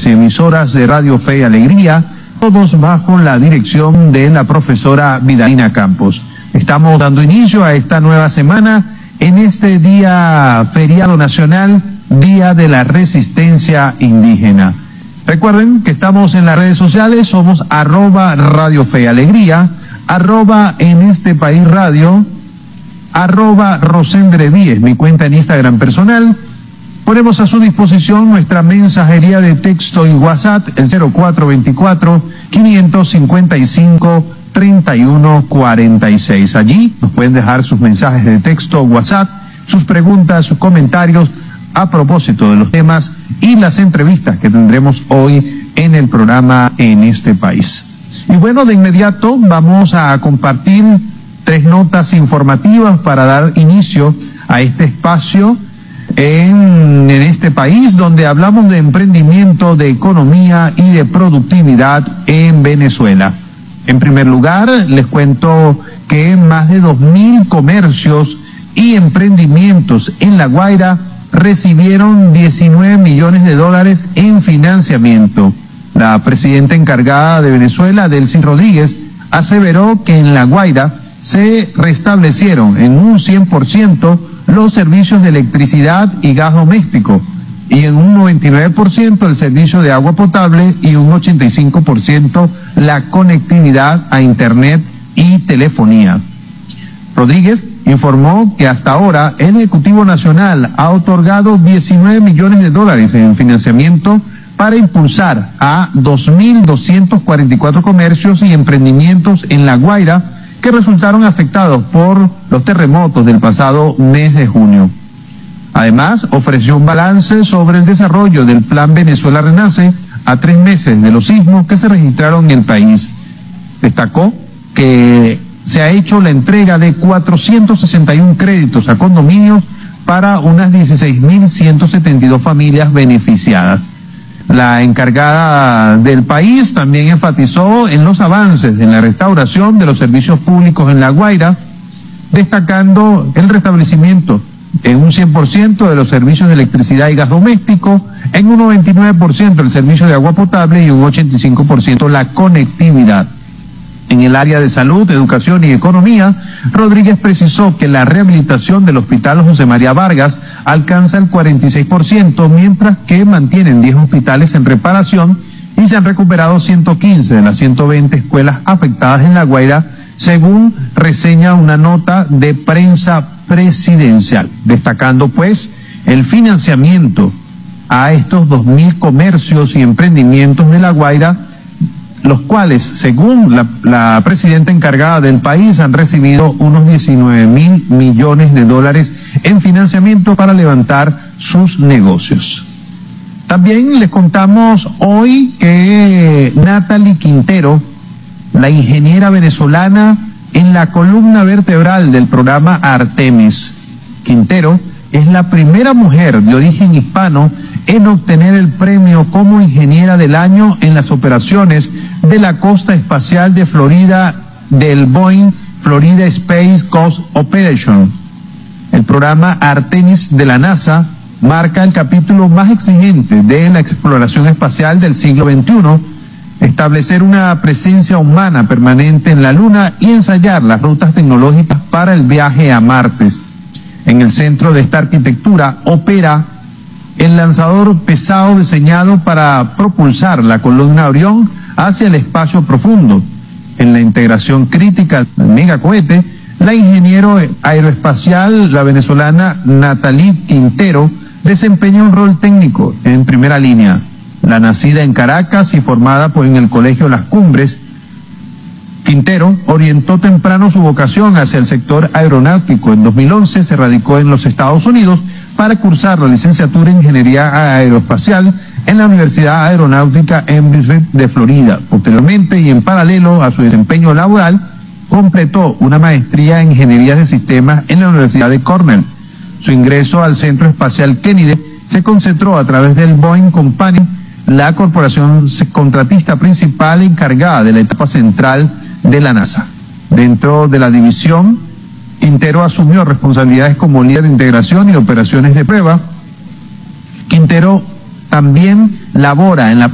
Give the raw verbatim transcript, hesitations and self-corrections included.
y emisoras de Radio Fe y Alegría, todos bajo la dirección de la profesora Vidalina Campos. Estamos dando inicio a esta nueva semana en este día feriado nacional, Día de la Resistencia Indígena. Recuerden que estamos en las redes sociales, somos arroba Radio Fe y Alegría, arroba En Este País Radio, arroba Rosendre Díez, mi cuenta en Instagram personal. Ponemos a su disposición nuestra mensajería de texto y WhatsApp, el cero cuatro veinticuatro, quinientos cincuenta y cinco, treinta y uno cuarenta y seis. Allí nos pueden dejar sus mensajes de texto, WhatsApp, sus preguntas, sus comentarios a propósito de los temas y las entrevistas que tendremos hoy en el programa En Este País. Y bueno, de inmediato vamos a compartir tres notas informativas para dar inicio a este espacio En, en este país, donde hablamos de emprendimiento, de economía y de productividad en Venezuela. En primer lugar, les cuento que más de dos mil comercios y emprendimientos en La Guaira recibieron diecinueve millones de dólares en financiamiento. La presidenta encargada de Venezuela, Delcy Rodríguez, aseveró que en La Guaira se restablecieron en un cien por ciento los servicios de electricidad y gas doméstico, y en un noventa y nueve por ciento el servicio de agua potable y un ochenta y cinco por ciento la conectividad a internet y telefonía. Rodríguez informó que hasta ahora el Ejecutivo Nacional ha otorgado diecinueve millones de dólares en financiamiento para impulsar a dos mil doscientos cuarenta y cuatro comercios y emprendimientos en La Guaira que resultaron afectados por los terremotos del pasado mes de junio. Además, ofreció un balance sobre el desarrollo del Plan Venezuela Renace a tres meses de los sismos que se registraron en el país. Destacó que se ha hecho la entrega de cuatrocientos sesenta y uno créditos a condominios para unas dieciséis mil ciento setenta y dos familias beneficiadas. La encargada del país también enfatizó en los avances en la restauración de los servicios públicos en La Guaira, destacando el restablecimiento en un cien por ciento de los servicios de electricidad y gas doméstico, en un noventa y nueve por ciento el servicio de agua potable y un ochenta y cinco por ciento la conectividad. En el área de salud, educación y economía, Rodríguez precisó que la rehabilitación del Hospital José María Vargas alcanza el cuarenta y seis por ciento, mientras que mantienen diez hospitales en reparación y se han recuperado ciento quince de las ciento veinte escuelas afectadas en La Guaira, según reseña una nota de prensa presidencial, destacando pues el financiamiento a estos dos mil comercios y emprendimientos de La Guaira, los cuales, según la, la presidenta encargada del país, han recibido unos diecinueve mil millones de dólares en financiamiento para levantar sus negocios. También les contamos hoy que Natalie Quintero, la ingeniera venezolana en la columna vertebral del programa Artemis. Quintero es la primera mujer de origen hispano en obtener el premio como ingeniera del año en las operaciones de la costa espacial de Florida del Boeing Florida Space Coast Operation. El programa Artemis de la NASA marca el capítulo más exigente de la exploración espacial del siglo veintiuno, establecer una presencia humana permanente en la Luna y ensayar las rutas tecnológicas para el viaje a Marte. En el centro de esta arquitectura opera el lanzador pesado diseñado para propulsar la columna Orión hacia el espacio profundo. En la integración crítica del megacohete, la ingeniero aeroespacial, la venezolana Natalie Quintero, desempeña un rol técnico en primera línea. La nacida en Caracas y formada por en el Colegio Las Cumbres, Quintero orientó temprano su vocación hacia el sector aeronáutico. En dos mil once se radicó en los Estados Unidos para cursar la licenciatura en Ingeniería Aeroespacial en la Universidad Aeronáutica Embry-Riddle de Florida. Posteriormente y en paralelo a su desempeño laboral, completó una maestría en Ingeniería de Sistemas en la Universidad de Cornell. Su ingreso al Centro Espacial Kennedy se concentró a través del Boeing Company, la corporación contratista principal encargada de la etapa central de la NASA. Dentro de la división, Quintero asumió responsabilidades como líder de integración y operaciones de prueba. Quintero también labora en la